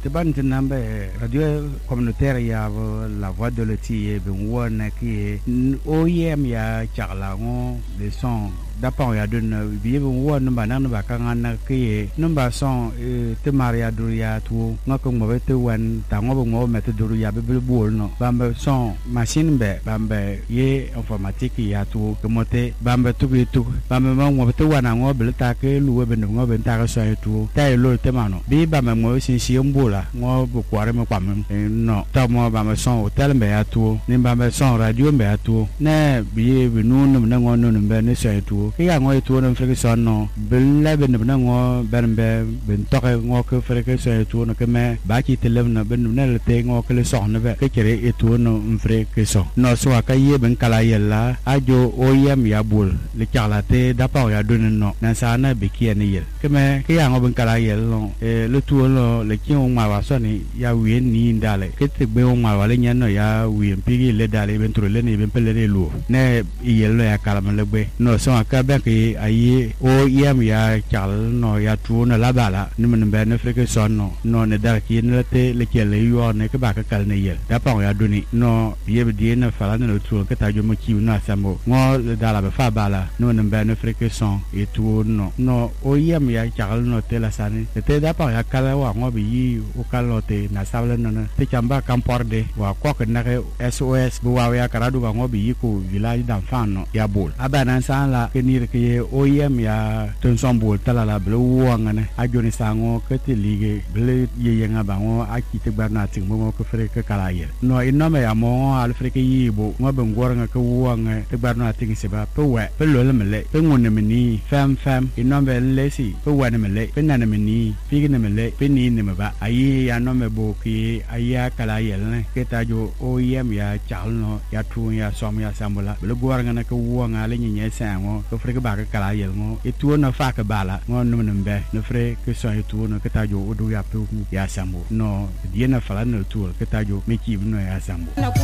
te ban te nambe radio communautaire ya la voix de l'Oti ben wona ki OIM ya charla ngo le son d'apon ya donne biye ben wona banan ba kan na ki numba son te maria duria tu ngako mo te wan ta ngo mo mete duria be bol no bamba son machine be bamba ye informatique ya tu kemote bamba tu bamba mo te wana ngo be ta ke luwe be ngo be ta ka so tu ta lo te mano bi bamba mo sin si mbola ngo bu kware me kwam no ta mo bamba son hotel be ya tu ni bamba son radio be ya tu ne bi nu na ngo no be ne so tu ke ya ngo tu no freke son no be la be na ngo berbe ben to ngo ke freke so tu no ke me ba ki te le na be ne le te ngo ke le so ne be ke kere e tu no freke so no so ka ye ben kala yella ajo OIM ya bul le kala te da pa ya don no na sa na be ki ne yel ke me ke ya ngo ben kala yel no le tu no le ki on ma wa so ni ya wi ni ndale ke te be on ma wa le nyen no ya wi mpigi le dale ben tro le ni ben pele le lu ne yel ya kala me le be no so ka be ke ayi OIM ya kal no ya tu na la bala ni men be ne freke so no ne da ki ne te le ki le yo ne ke ba ka kal ne yel da pa ya doni no ye be di na fala ne le tu ke ta jo mo ki na samo ngo le dala be fa bala no ne be ne freke so e tu no OIM ya kal no te la sani te da pa ya kala wa ngo bi yi o kala te na sable no te chamba camporde wa ko ke na SOS bu wa ya karadu ga ngo bi yi ko village d'enfant no ya bol abana san la ke ni ke OIM ya ton son bol tala la blo wo ngane a joni sango ke te lige ble ye nga ba ngo a ki te barna ting mo ko fere ke kala ye no ino me ya mo al fere ke yi bo ngo be ngor nga ke wo nga te barna ting se ba pe we pe lo le mele pe ngone me ni fam ino be le si pe wa ne mele pe na ne me ni fi ne mele pe ni ne me ba ayi ya no me bo ki aya kala ye ne ke ta jo OIM ya chal no ya tu ya som ya sambola ble gor nga ke wo nga le nyi sango ko fere ke ba ke kala ye ngo e tu no fa ke bala ngo no mbe no fere ke so e tu no ke ta jo odu ya pe ya sambo no die na fala no tu ke ta jo me ki no ya sambo